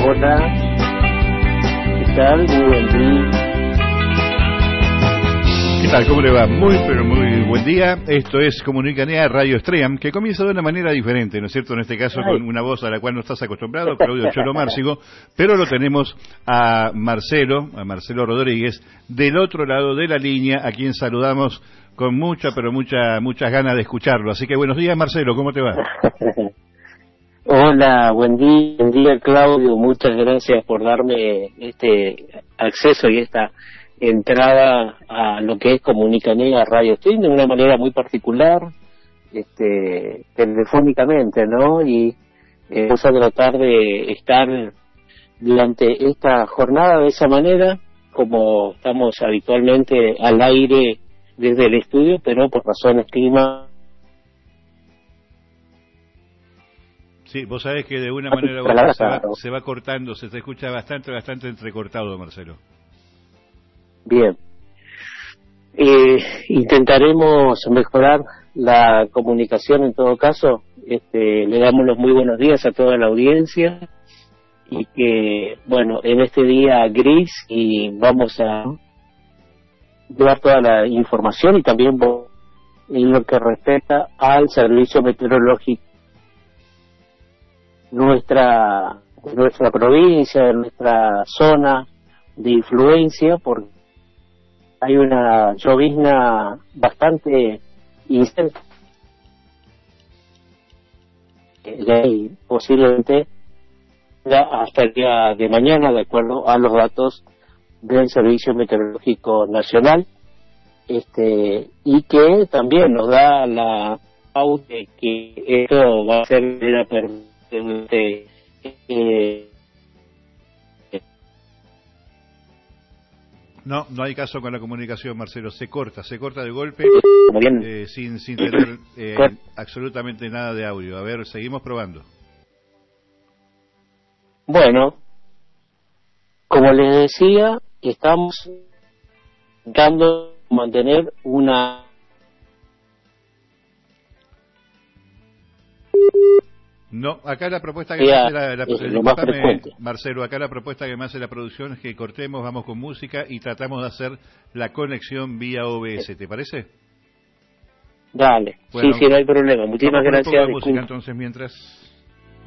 Hola, ¿qué tal? Muy buen día. ¿Qué tal? ¿Cómo le va? Muy, pero muy buen día. Esto es Comunicanea Radio Stream, que comienza de una manera diferente, ¿no es cierto? En este caso con una voz a la cual no estás acostumbrado, Claudio Cholo Márcigo, pero lo tenemos a Marcelo Rodríguez, del otro lado de la línea, a quien saludamos con muchas muchas ganas de escucharlo. Así que buenos días, Marcelo, ¿cómo te va? Hola, buen día Claudio, muchas gracias por darme este acceso y esta entrada a lo que es Comunicanea Radio Stream de una manera muy particular, telefónicamente, ¿no? Y vamos a tratar de estar durante esta jornada de esa manera, como estamos habitualmente al aire desde el estudio, pero por razones clima. Sí, vos sabés que de una manera u otra se va cortando, se te escucha bastante entrecortado, Marcelo. Bien. Intentaremos mejorar la comunicación en todo caso. Le damos los muy buenos días a toda la audiencia y que, bueno, en este día gris y vamos a dar toda la información y también en lo que respecta al servicio meteorológico nuestra provincia, de nuestra zona de influencia, porque hay una llovizna bastante intensa y posiblemente hasta el día de mañana, de acuerdo a los datos del Servicio Meteorológico Nacional, y que también nos da la pauta de que esto va a ser de la No hay caso con la comunicación, Marcelo, se corta de golpe, sin tener absolutamente nada de audio. A ver, seguimos probando. Bueno, como les decía, estamos intentando mantener una... No, acá la propuesta que me hace Marcelo, acá la propuesta que me hace la producción es que cortemos, vamos con música y tratamos de hacer la conexión vía OBS, ¿te parece? Dale, bueno, sí, no hay problema. Muchísimas gracias. Música entonces mientras...